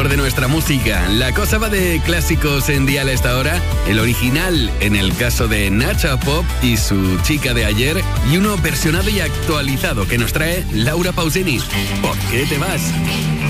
mejor de nuestra música. La cosa va de clásicos en Dial a esta hora, el original en el caso de Nacha Pop y su chica de ayer, y uno versionado y actualizado que nos trae Laura Pausini. ¿Por qué te vas?